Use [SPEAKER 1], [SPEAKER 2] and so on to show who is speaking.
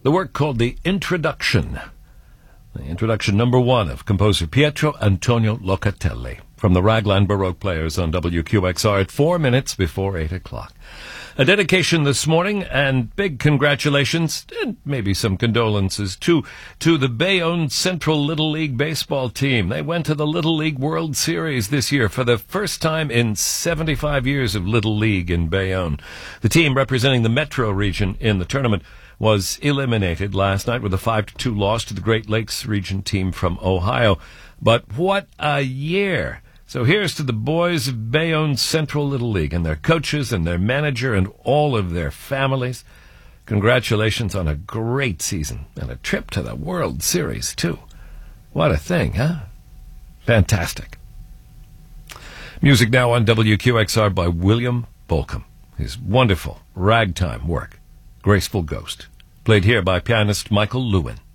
[SPEAKER 1] The work called The Introduction. The introduction number 1 of composer Pietro Antonio Locatelli from the Raglan Baroque Players on WQXR at 4 minutes before 8 o'clock. A dedication this morning and big congratulations and maybe some condolences to the Bayonne Central Little League baseball team. They went to the Little League World Series this year for the first time in 75 years of Little League in Bayonne. The team representing the Metro region in the tournament was eliminated last night with a 5-2 loss to the Great Lakes region team from Ohio. But what a year! So here's to the boys of Bayonne Central Little League and their coaches and their manager and all of their families. Congratulations on a great season and a trip to the World Series, too. What a thing, huh? Fantastic. Music now on WQXR by William Bolcom. His wonderful ragtime work, Graceful Ghost, played here by pianist Michael Lewin.